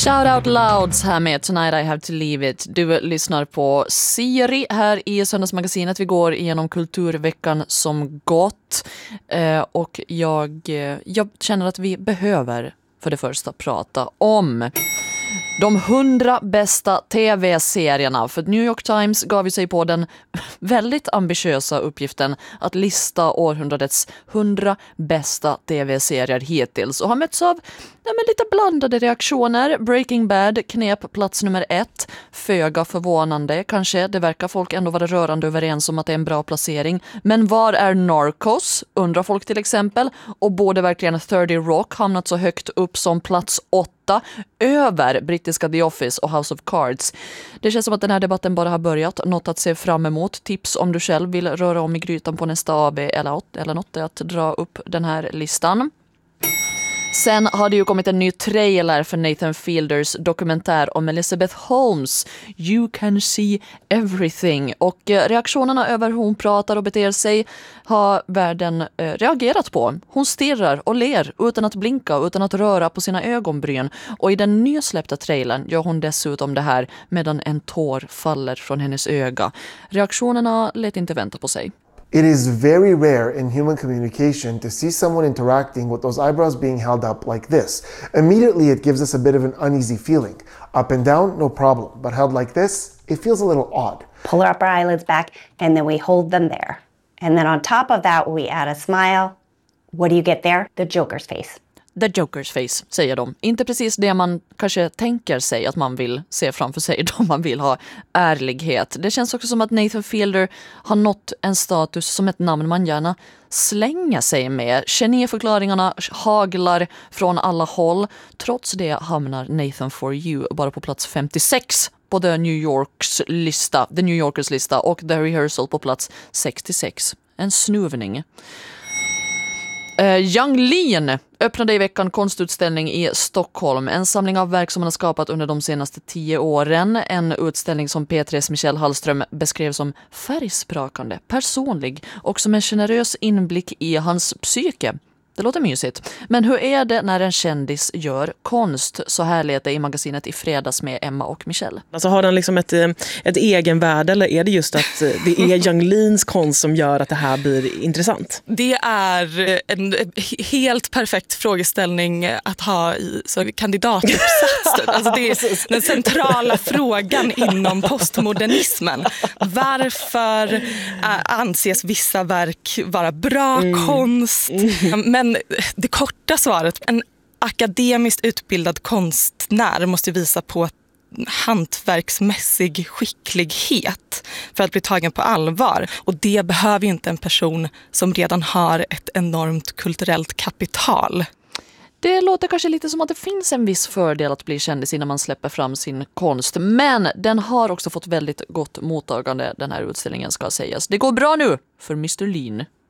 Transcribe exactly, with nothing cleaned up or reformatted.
Shout out louds här med Tonight I Have to Leave It. Du lyssnar på Siri här i Söndagsmagasinet. Vi går igenom kulturveckan som gått. Eh, och jag, eh, jag känner att vi behöver för det första prata om de hundra bästa tv-serierna. För New York Times gav ju sig på den väldigt ambitiösa uppgiften att lista århundradets hundra bästa tv-serier hittills. Och har mötts av ja, men lite blandade reaktioner. Breaking Bad knep plats nummer ett. Föga förvånande kanske. Det verkar folk ändå vara rörande överens om att det är en bra placering. Men var är Narcos? Undrar folk till exempel. Och borde verkligen thirty Rock hamnat så högt upp som plats åtta över brittiska The Office och House of Cards? Det känns som att den här debatten bara har börjat. Något att se fram emot. Tips om du själv vill röra om i grytan på nästa A B eller, eller något är att dra upp den här listan. Sen har det ju kommit en ny trailer för Nathan Fielders dokumentär om Elizabeth Holmes, You Can See Everything. Och reaktionerna över hur hon pratar och beter sig har världen eh, reagerat på. Hon stirrar och ler utan att blinka, utan att röra på sina ögonbryn. Och i den nysläppta trailern gör hon dessutom det här medan en tår faller från hennes öga. Reaktionerna lät inte vänta på sig. It is very rare in human communication to see someone interacting with those eyebrows being held up like this. Immediately it gives us a bit of an uneasy feeling. Up and down, no problem. But held like this, it feels a little odd. Pull up our eyelids back and then we hold them there. And then on top of that we add a smile. What do you get there? The Joker's face. The Joker's face, säger de. Inte precis det man kanske tänker sig att man vill se framför sig då man vill ha ärlighet. Det känns också som att Nathan Fielder har nått en status som ett namn man gärna slänger sig med. Geniförklaringarna haglar från alla håll. Trots det hamnar Nathan For You bara på plats femtiosex på The New Yorks lista, The New Yorkers lista, och The Rehearsal på plats sextiosex. En snuvning. Uh, Yang Lean öppnade i veckan konstutställning i Stockholm. En samling av verk som han har skapat under de senaste tio åren. En utställning som P tre:s Michelle Hallström beskrev som färgsprakande, personlig och som en generös inblick i hans psyke. Det låter mysigt. Men hur är det när en kändis gör konst? Så här lät det i magasinet i fredags med Emma och Michelle. Alltså har den liksom ett, ett egenvärde, eller är det just att det är Yang Leans konst som gör att det här blir intressant? Det är en helt perfekt frågeställning att ha i så kandidatuppsats. Alltså det är den centrala frågan inom postmodernismen. Varför anses vissa verk vara bra mm. konst? Mm. Men Men det korta svaret, en akademiskt utbildad konstnär måste visa på hantverksmässig skicklighet för att bli tagen på allvar. Och det behöver inte en person som redan har ett enormt kulturellt kapital. Det låter kanske lite som att det finns en viss fördel att bli kändis innan man släpper fram sin konst. Men den har också fått väldigt gott mottagande, den här utställningen ska sägas. Det går bra nu för mister Lean.